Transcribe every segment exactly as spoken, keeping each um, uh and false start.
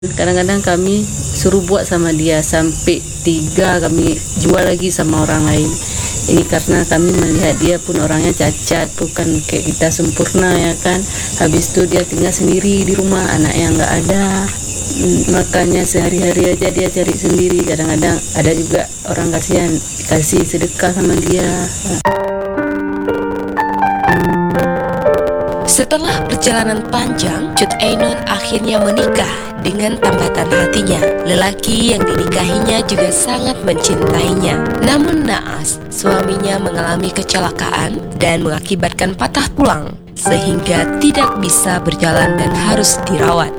Kadang-kadang kami suruh buat sama dia sampai tiga kami jual lagi sama orang lain. Ini karena kami melihat dia pun orangnya cacat, bukan kayak kita sempurna ya kan. Habis itu dia tinggal sendiri di rumah, anaknya nggak ada. Makannya sehari-hari aja dia cari sendiri. Kadang-kadang ada juga orang kasihan kasih sedekah sama dia. Setelah perjalanan panjang, Cut Ainun akhirnya menikah dengan tambatan hatinya. Lelaki yang dinikahinya juga sangat mencintainya. Namun naas, suaminya mengalami kecelakaan dan mengakibatkan patah tulang, sehingga tidak bisa berjalan dan harus dirawat.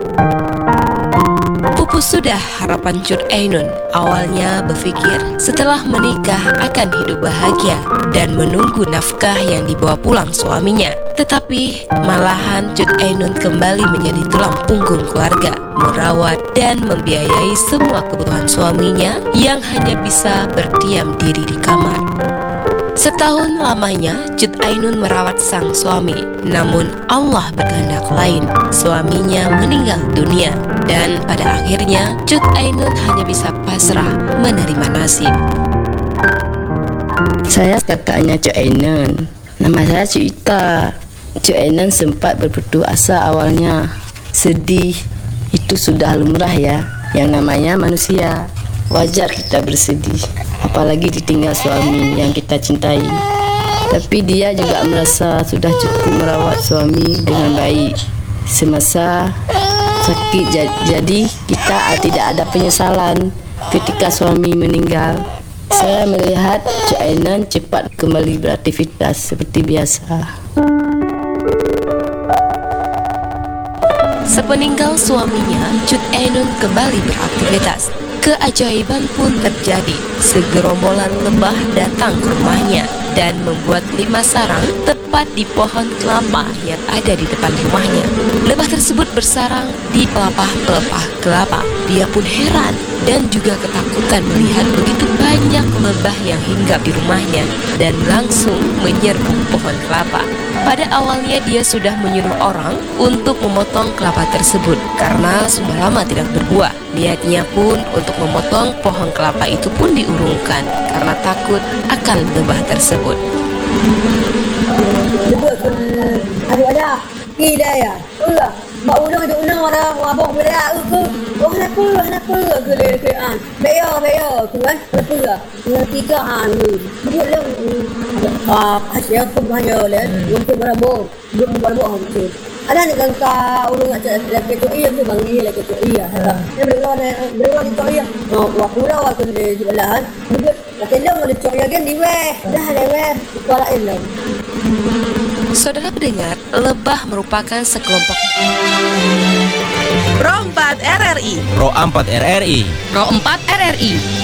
Pupus sudah harapan Cut Ainun. Awalnya berpikir setelah menikah akan hidup bahagia dan menunggu nafkah yang dibawa pulang suaminya. Tetapi malahan Cut Ainun kembali menjadi tulang punggung keluarga, merawat dan membiayai semua kebutuhan suaminya yang hanya bisa berdiam diri di kamar. Setahun lamanya Cut Ainun merawat sang suami, namun Allah berkehendak lain. Suaminya meninggal dunia dan pada akhirnya Cut Ainun hanya bisa pasrah menerima nasib. Saya kakaknya Cuk Ainun. Nama saya Cuk Ita. Cuk Ainun sempat berputus asa awalnya. Sedih itu sudah lumrah ya, yang namanya manusia. Wajar kita bersedih, apalagi ditinggal suami yang kita cintai. Tapi dia juga merasa sudah cukup merawat suami dengan baik semasa sakit. Jadi kita tidak ada penyesalan ketika suami meninggal. Saya melihat Cuk Ainun cepat kembali beraktivitas seperti biasa. Sepeninggal suaminya, Cut Ainun kembali beraktivitas. Keajaiban pun terjadi. Segerombolan lebah datang ke rumahnya dan membuat lima sarang tepat di pohon kelapa yang ada di depan rumahnya. Lebah tersebut bersarang di pelepah-pelepah kelapa. Dia pun heran dan juga ketakutan melihat begitu banyak lebah yang hinggap di rumahnya dan langsung menyerbu pohon kelapa. Pada awalnya dia sudah menyuruh orang untuk memotong kelapa tersebut karena sudah lama tidak berbuah. Niatnya pun untuk memotong pohon kelapa itu pun diurungkan karena takut akan lebah tersebut. Ada ada ya. Ulah, mak ulang ada ulang orang abang bela ke. Oh kenapa? Kenapa ke dia ke an. Bayar bayar tu kan. Kenapa lah? Yang tiga an. Dia lang ah hasil pun banyak lah. Untuk berapa? Belum berapa tu. Ada ni kan ka ulung aja lagi tu iya tu bang iya lagi tu iya. Dia berdoa berdoa tu iya. Oh aku dah aku di sebelahan. Dia kata dia cari lagi ni weh. Dah dah weh. Kuala elang. Saudara pendengar, lebah merupakan sekelompok Pro empat R R I Pro empat R R I Pro empat R R I